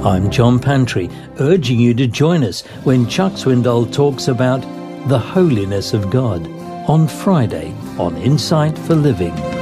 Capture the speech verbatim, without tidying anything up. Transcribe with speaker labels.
Speaker 1: I'm John Pantry, urging you to join us when Chuck Swindoll talks about the holiness of God on Friday on Insight for Living.